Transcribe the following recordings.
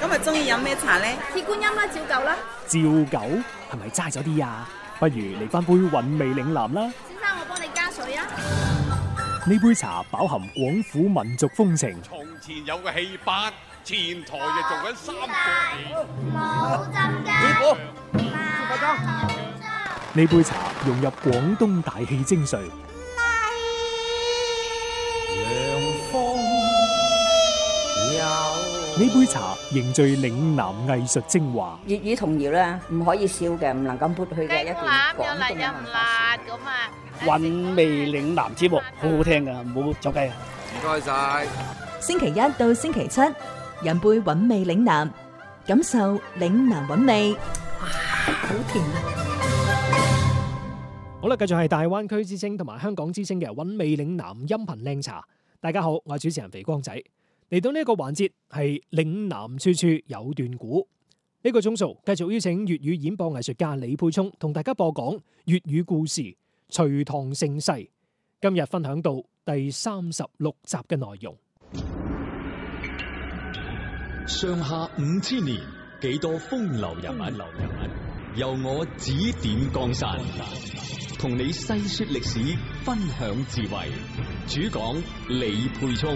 今日中意飲咩茶呢？ 鐵觀音啦，照舊啦。 照舊係咪齋咗啲啊？不如嚟翻杯韻味嶺南啦。 先生，我幫你加水啊。 呢杯茶飽含廣府民族風情。 從前有個戲班，前台就做緊三個冇浸㗎。 呢杯茶融入廣東大氣精髓。呢杯茶凝聚嶺南藝術精華。 粵語童謠咧，唔可以少嘅，唔能夠抹去嘅一段廣東嘅文化史。 咁啊， 韻味嶺南節目好好聽㗎，唔好走雞啊！ 唔該晒。 星期一到星期七，飲杯韻味嶺南，感受嶺南韻味。哇，好甜啊！ 好啦，繼續係大灣區之聲同埋香港之聲嘅韻味嶺南音頻靚茶。大家好，我係主持人肥光仔。嚟到呢個環節係嶺南處處有段古。呢個鐘數繼續邀請粵語演播藝術家李沛聰同大家播講粵語故事《隋唐盛世》。今日分享到第36集嘅內容。 上下5000年，幾多風流人物，由我指點江山，同你細說歷史，分享智慧。主講李沛聰。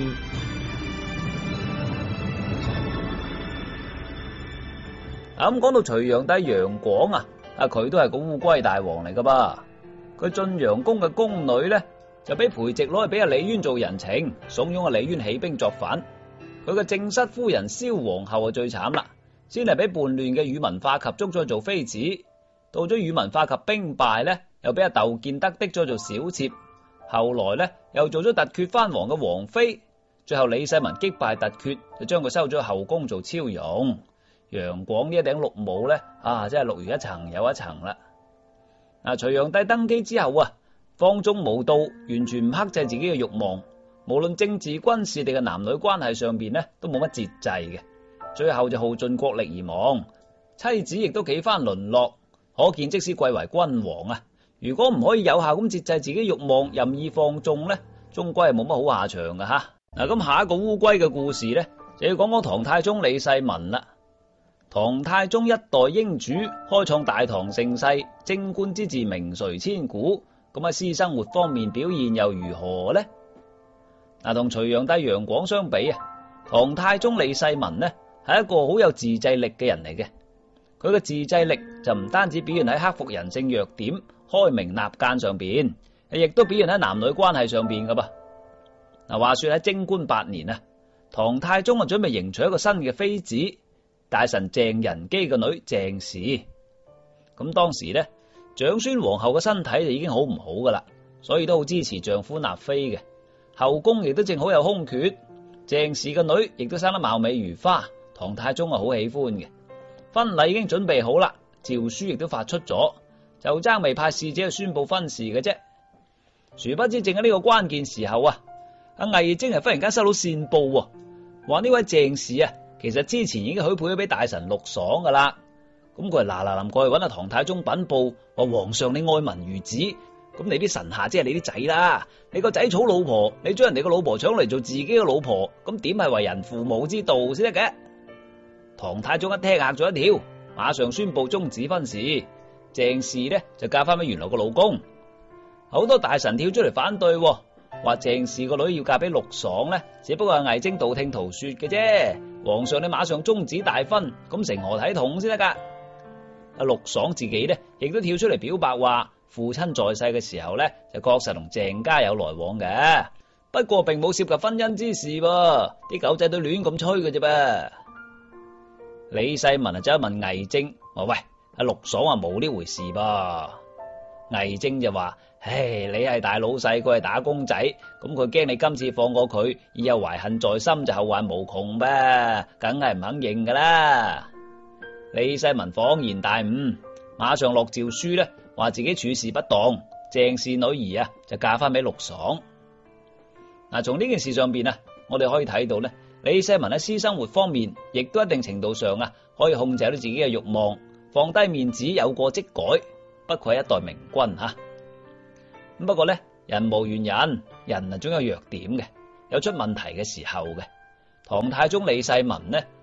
咁講到隋煬帝楊廣啊，佢都係個烏龜大王嚟噶噃。佢晉陽宮嘅宮女咧，就俾裴寂攞去俾阿李淵做人情，慫恿阿李淵起兵作反。佢嘅正室夫人蕭皇后啊最慘啦，先係俾叛亂嘅宇文化及捉咗去做妃子，到咗宇文化及兵敗咧，又俾阿竇建德滴咗做小妾，後來咧又做咗突厥藩王嘅王妃，最後李世民擊敗突厥，就將佢收咗去後宮做超容。楊廣呢一頂綠帽咧，真係綠如一層又一層啦。隋煬帝登基之後啊，放縱無道，完全唔克制自己嘅慾望，無論政治、軍事定嘅男女關係上邊咧，都冇乜節制嘅。最後就耗盡國力而亡，妻子亦都幾番淪落。可見即使貴為君王啊，如果唔可以有效咁節制自己慾望，任意放縱咧，終歸係冇乜好下場噶吓。咁下一個烏龜嘅故事咧，就要講講唐太宗李世民啦。唐太宗一代英主，開創大唐盛世，貞觀之治名垂千古。咁喺私生活方面表現又如何呢？同隋煬帝楊廣相比啊，唐太宗李世民呢係一個好有自制力嘅人嚟嘅。佢嘅自制力就唔單止表現喺克服人性弱點、開明納諫上邊，亦都表現喺男女關係上邊噶噃。話說喺貞觀8年啊，唐太宗準備迎娶一個新嘅妃子。大臣鄭仁基嘅女鄭氏，咁當時咧，長孫皇后嘅身體就已經好唔好噶啦，所以都好支持丈夫納妃嘅。後宮亦都正好有空缺，鄭氏嘅女亦都生得貌美如花，唐太宗好喜歡嘅。婚禮已經準備好啦，詔書亦都發出咗，就爭未派使者去宣布婚事嘅啫。殊不知正喺呢個關鍵時候啊，阿魏徵係忽然間收到線報，話呢位鄭氏啊，其實之前已經許配咗俾大臣陸爽噶啦，咁佢係嗱臨過去搵阿唐太宗稟報，話皇上你愛民如子，咁你啲臣下即係你啲仔啦，你個仔娶老婆，你將人哋個老婆搶嚟做自己嘅老婆，咁點係為人父母之道先得嘅？唐太宗一聽嚇咗一跳，馬上宣布終止婚事，鄭氏呢就嫁翻俾原來個老公。好多大臣跳出嚟反對，話鄭氏個女要嫁俾陸爽呢，只不過係魏徵道聽途說嘅啫。皇上你馬上終止大婚，咁成何體統先得噶？阿陸爽自己呢，亦都跳出嚟表白話，父親在世嘅時候呢，就確實同鄭家有來往嘅，不過並冇涉及婚姻之事噃，啲狗仔都亂咁吹嘅啫噃。李世民就問魏徵，話喂，阿陸爽話冇呢回事噃。魏徵就話：唉，你係大老細，佢係打工仔，咁佢驚你今次放過佢，以後懷恨在心就後患無窮唄，梗係唔肯認噶啦。李世民恍然大悟，馬上落詔書咧，話自己處事不當，鄭氏女兒啊就嫁翻俾陸爽。從呢件事上邊啊，我哋可以睇到咧，李世民喺私生活方面，亦都一定程度上啊，可以控制到自己嘅慾望，放低面子，有過即改。不愧係一代明君吓。不過咧，人無完人，人總有弱點嘅，有出問題嘅時候嘅。唐太宗李世民呢，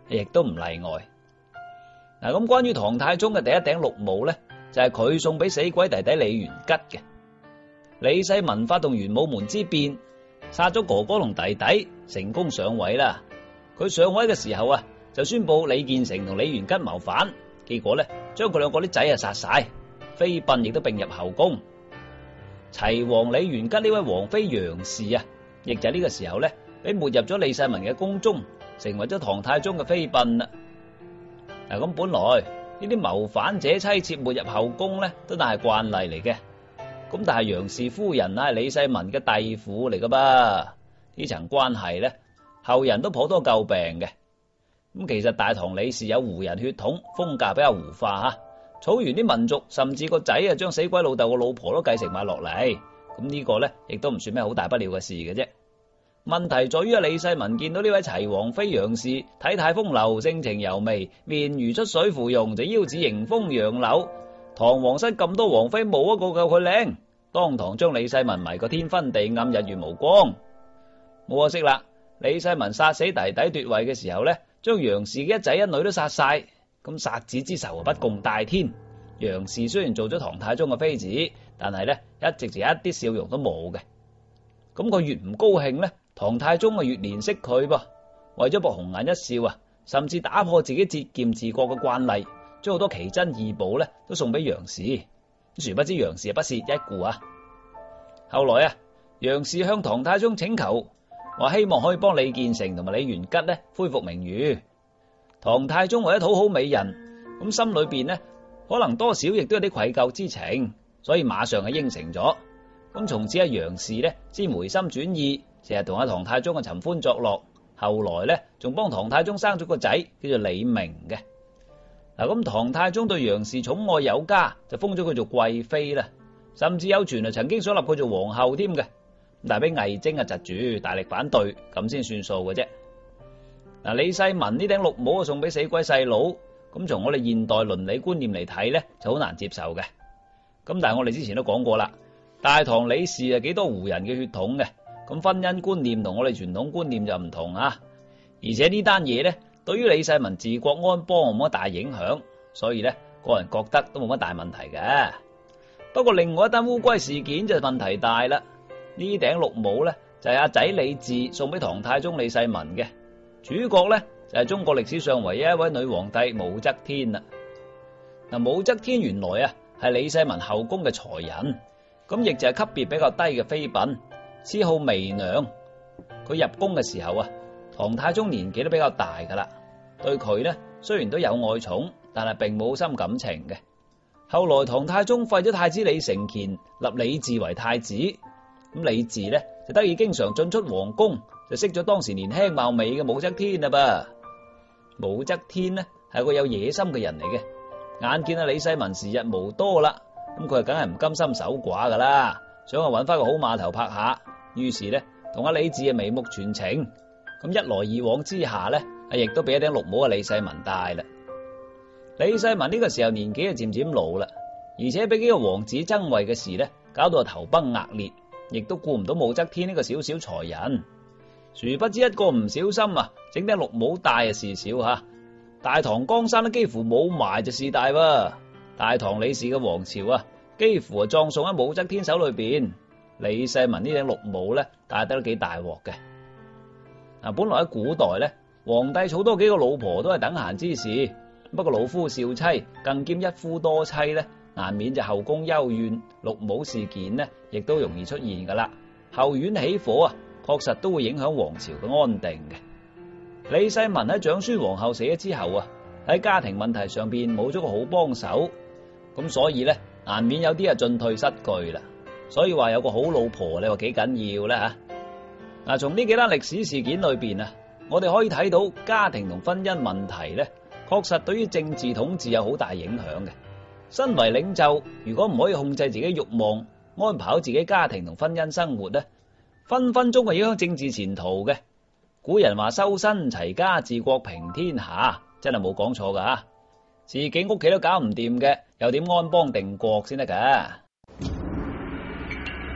亦都唔例外。嗱，咁關於唐太宗嘅第一頂綠帽咧，就係佢送俾死鬼弟弟李元吉嘅。李世民發動玄武門之變，殺咗哥哥同弟弟，成功上位啦。佢上位嘅時候啊，就宣布李建成同李元吉謀反，結果咧將佢兩個啲仔啊殺晒，妃嬪亦都並入後宮。齊王李元吉呢位王妃楊氏啊，亦就係呢個時候咧，俾沒入咗李世民嘅宮中，成為咗唐太宗嘅妃嬪啦。嗱，咁本來呢啲謀反者妻妾沒入後宮咧，都係慣例嚟嘅。咁但係楊氏夫人係李世民嘅弟婦嚟噶噃，呢層關係咧，後人都頗多詬病嘅。咁其實大唐李氏有胡人血統，風格比較胡化吓。草原啲民族甚至個仔啊，將死鬼老豆個老婆都繼承埋落嚟。咁呢個咧，亦都唔算咩好大不了嘅事嘅啫。問題在於李世民見到呢位齊王妃楊氏體態風流，性情柔媚，面如出水芙蓉，就腰似迎風楊柳。唐皇室咁多王妃冇一個夠佢靚，當堂將李世民迷個天昏地暗，日月無光。冇可惜啦，李世民殺死弟弟奪位嘅時候咧，將楊氏嘅一仔一女都殺晒。咁殺子之仇不共戴天。楊氏雖然做咗唐太宗嘅妃子，但係咧一直就一啲笑容都冇嘅。咁佢越唔高興咧，唐太宗啊越憐惜佢噃。為咗博紅顏一笑啊，甚至打破自己節儉治國嘅慣例，將好多奇珍異寶咧都送俾楊氏。殊不知楊氏不屑一顧啊。後來啊，楊氏向唐太宗請求，話希望可以幫李建成同埋李元吉咧恢復名譽。唐太宗為咗討好美人，咁心裏邊呢可能多少亦都有啲愧疚之情，所以馬上係應承咗。咁從此楊氏呢先回心轉意，成日同阿唐太宗嘅尋歡作樂。後來呢仲幫唐太宗生咗個仔叫做李明嘅。嗱，咁唐太宗對楊氏寵愛有加，就封咗佢做貴妃啦，甚至有傳曾經想立佢做皇后添嘅，但係俾魏徵啊窒住，大力反對，咁先算數嘅啫。嗱，李世民呢頂綠帽啊送俾死鬼細佬，咁從我哋現代倫理觀念嚟睇咧，就好難接受嘅。咁但係我哋之前都講過啦，大唐李氏係幾多胡人嘅血統嘅，咁婚姻觀念同我哋傳統觀念就唔同啊。而且呢單嘢咧，對於李世民治國安邦冇乜大影響，所以咧個人覺得都冇乜大問題嘅。不過另外一單烏龜事件就問題大啦。呢頂綠帽咧就係阿仔李治送俾唐太宗李世民嘅。主角咧就係中國歷史上唯一一位女皇帝武則天啦。嗱，武則天原來啊係李世民後宮嘅才人，咁亦就係級別比較低嘅妃嬪，賜號媚娘。佢入宮嘅時候啊，唐太宗年紀都比較大噶啦，對佢呢雖然都有愛寵，但係並冇深感情嘅。後來唐太宗廢咗太子李承乾，立李治為太子，咁李治呢就得以經常進出皇宮。就識咗當時年輕貌美嘅武則天啦噃。武則天呢係個有野心嘅人嚟嘅，眼見阿李世民時日無多啦，咁佢梗係唔甘心守寡噶啦，想去搵翻個好碼頭拍下。於是呢同阿李治嘅眉目傳情，咁一來二往之下呢，亦都俾一頂綠帽阿李世民戴啦。李世民呢個時候年紀就漸漸老啦，而且俾幾個王子爭位嘅事呢，搞到頭崩額裂，亦都顧唔到武則天呢個小小才人。殊不知一個唔小心啊，整頂綠帽戴啊事小吓，大唐江山都幾乎冇埋就事大喎。大唐李氏嘅王朝啊，幾乎啊葬送喺武則天手裏邊。李世民呢頂綠帽咧，戴得都幾大鑊嘅。嗱，本來喺古代咧，皇帝娶多幾個老婆都係等閒之事，不過老夫少妻，更兼一夫多妻咧，難免就後宮幽怨，綠帽事件呢，亦都容易出現噶啦。後院起火啊，確實都會影響皇朝嘅安定嘅。李世民喺長孫皇后死咗之後啊，喺家庭問題上邊冇咗個好幫手，咁所以咧難免有啲啊進退失據啦。所以話有個好老婆，你話幾緊要咧吓？嗱，從呢幾單歷史事件裏邊啊，我哋可以睇到家庭同婚姻問題咧，確實對於政治統治有好大影響嘅。身為領袖，如果唔可以控制自己慾望，安排好自己家庭同婚姻生活咧，分分鐘係影響政治前途嘅。古人話修身齊家治國平天下，真係冇講錯噶吓。自己屋企都搞唔掂嘅，又點安邦定國先得噶？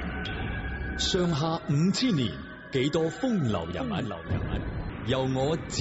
上下5000年，幾多風流人物，由我